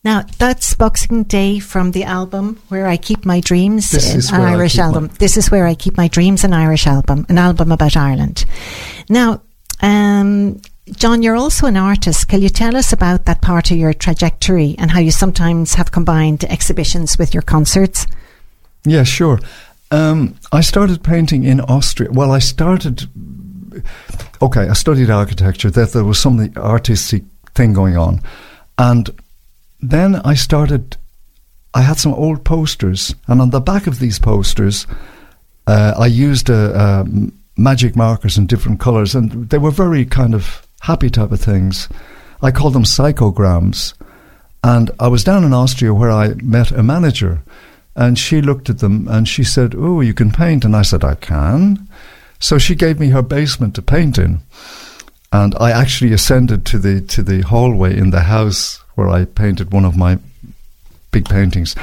Now, that's Boxing Day from the album Where I Keep My Dreams, an Irish album. This is Where I Keep My Dreams, an Irish album, an album about Ireland. Now, John, you're also an artist. Can you tell us about that part of your trajectory and how you sometimes have combined exhibitions with your concerts? Yeah, sure. I started painting in Austria. Well, I studied architecture. That there was some artistic thing going on. And then I had some old posters, and on the back of these posters, I used magic markers in different colours, and they were very kind of happy type of things. I called them psychograms. And I was down in Austria where I met a manager, and she looked at them and she said, "Oh, you can paint?" And I said, "I can." So she gave me her basement to paint in. And I actually ascended to the hallway in the house where I painted one of my big paintings.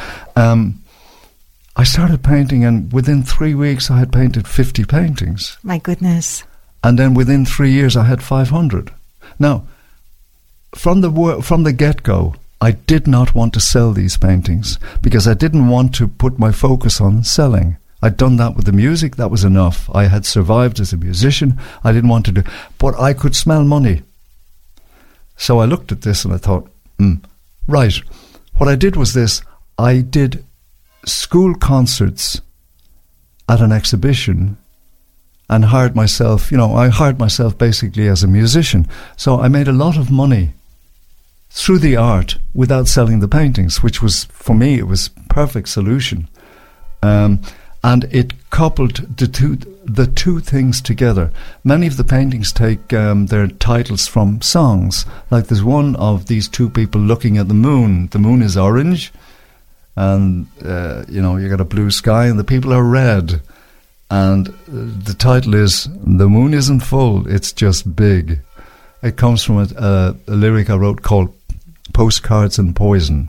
I started painting, and within 3 weeks I had painted 50 paintings. My goodness. And then within 3 years I had 500. Now, from the get-go, I did not want to sell these paintings because I didn't want to put my focus on selling. I'd done that with the music, that was enough. I had survived as a musician. I didn't want to do, but I could smell money. So I looked at this and I thought, right. What I did was this. I did school concerts at an exhibition and hired myself, I hired myself basically as a musician. So I made a lot of money through the art without selling the paintings, which was, for me, it was perfect solution. And it coupled the two things together. Many of the paintings take their titles from songs. Like there's one of these two people looking at the moon. The moon is orange, and you got a blue sky, and the people are red. And the title is "The Moon Isn't Full, It's Just Big." It comes from a lyric I wrote called "Postcards and Poison."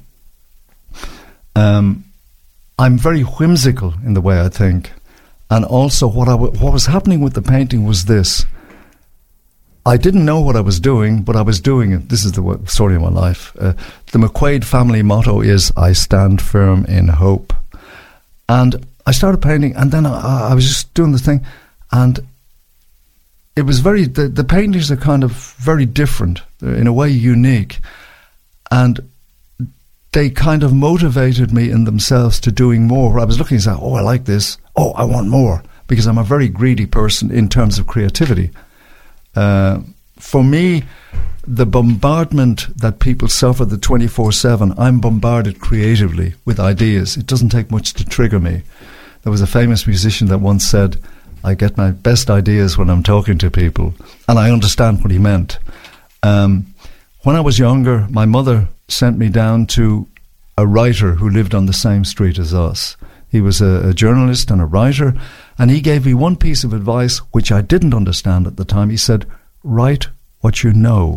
I'm very whimsical in the way I think, and also what was happening with the painting was this. I didn't know what I was doing, but I was doing it. This is the story of my life. The McQuaid family motto is "I stand firm in hope." And I started painting, and then I was just doing the thing, and it was the paintings are kind of very different. They're in a way unique, and they kind of motivated me in themselves to doing more. I was looking and saying, "Oh, I like this. Oh, I want more," because I'm a very greedy person in terms of creativity. For me, the bombardment that people suffer, the 24/7, I'm bombarded creatively with ideas. It doesn't take much to trigger me. There was a famous musician that once said, "I get my best ideas when I'm talking to people," and I understand what he meant. When I was younger, my mother sent me down to a writer who lived on the same street as us. He was a journalist and a writer, and he gave me one piece of advice which I didn't understand at the time. He said, "Write what you know."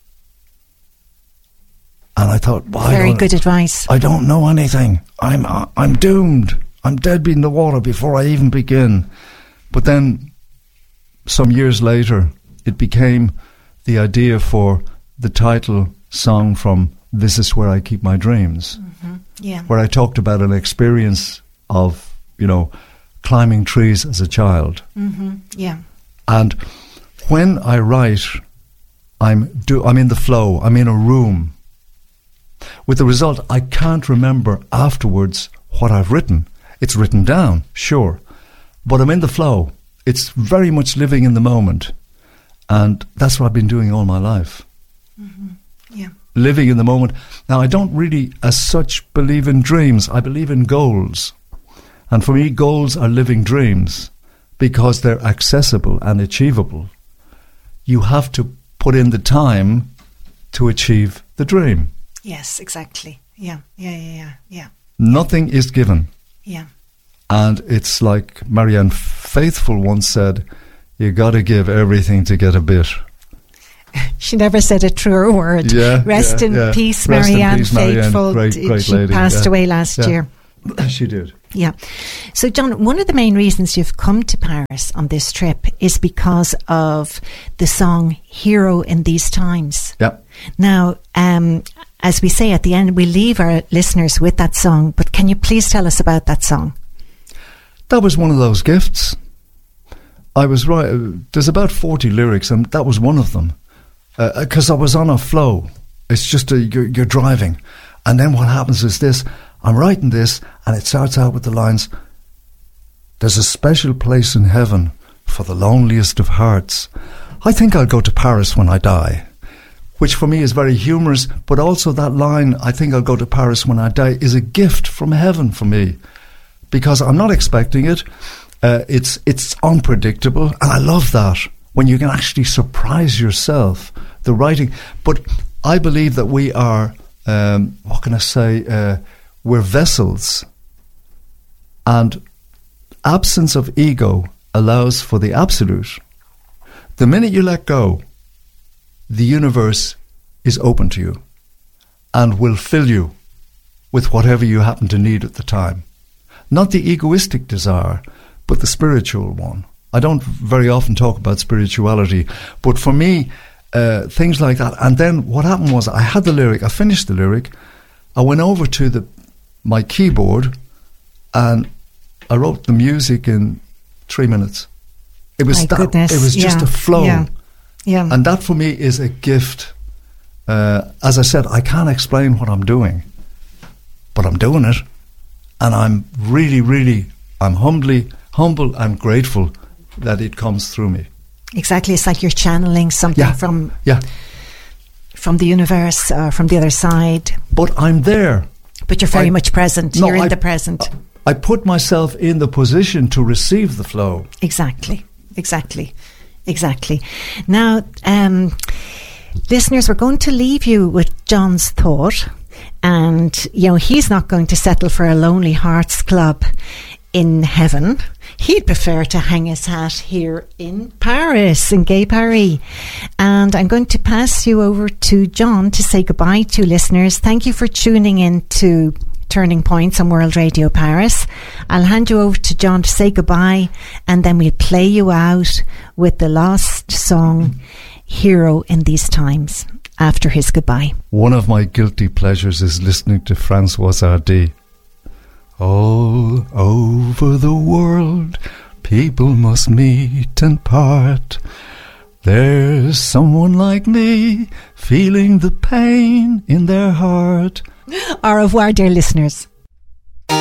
And I thought, very good advice. I don't know anything. I'm doomed. I'm dead in the water before I even begin. But then, some years later, it became the idea for the title song from "This Is Where I Keep My Dreams," where I talked about an experience of, climbing trees as a child. And when I write, I'm in the flow. I'm in a room. With the result, I can't remember afterwards what I've written. It's written down, sure, but I'm in the flow. It's very much living in the moment, and that's what I've been doing all my life. Living in the moment. Now, I don't really, as such, believe in dreams. I believe in goals. And for me, goals are living dreams because they're accessible and achievable. You have to put in the time to achieve the dream. Yes, exactly. Yeah. Nothing is given. Yeah. And it's like Marianne Faithfull once said, "You got to give everything to get a bit." She never said a truer word. Rest in peace, Marianne Faithfull. Great she lady. Passed away last year. She did. Yeah. So, John, one of the main reasons you've come to Paris on this trip is because of the song "Hero in These Times." Yeah. Now, as we say at the end, we leave our listeners with that song. But can you please tell us about that song? That was one of those gifts. I was right. There's about 40 lyrics, and that was one of them. Because I was on a flow. It's just you're driving. And then what happens is this. I'm writing this, and it starts out with the lines, "There's a special place in heaven for the loneliest of hearts. I think I'll go to Paris when I die." Which for me is very humorous, but also that line, "I think I'll go to Paris when I die," is a gift from heaven for me. Because I'm not expecting it. It's unpredictable, and I love that, when you can actually surprise yourself, the writing. But I believe that we are, what can I say, we're vessels, and absence of ego allows for the absolute. The minute you let go, the universe is open to you and will fill you with whatever you happen to need at the time. Not the egoistic desire, but the spiritual one. I don't very often talk about spirituality, but for me, things like that. And then what happened was, I had the lyric, I finished the lyric, I went over to my keyboard, and I wrote the music in 3 minutes. It was it was just a flow. Yeah. And that for me is a gift. As I said, I can't explain what I'm doing, but I'm doing it. And I'm really, really, I'm humble and grateful that it comes through me. Exactly. It's like you're channeling something from the universe, from the other side. But I'm there. But you're very much present. You're in the present. I put myself in the position to receive the flow. Exactly. Now, listeners, we're going to leave you with John's thought. And, he's not going to settle for a Lonely Hearts Club in heaven. He'd prefer to hang his hat here in Paris, in Gay Paris. And I'm going to pass you over to John to say goodbye to listeners. Thank you for tuning in to Turning Points on World Radio Paris. I'll hand you over to John to say goodbye, and then we'll play you out with the last song, Hero in These Times, after his goodbye. One of my guilty pleasures is listening to Françoise Hardy. All over the world, people must meet and part. There's someone like me feeling the pain in their heart. Au revoir, dear listeners.